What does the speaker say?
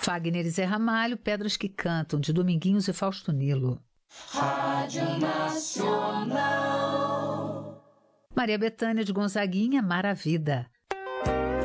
Fagner e Zé Ramalho, Pedras que Cantam, de Dominguinhos e Fausto Nilo. Rádio Nacional. Maria Bethânia de Gonzaguinha, Mar a Vida.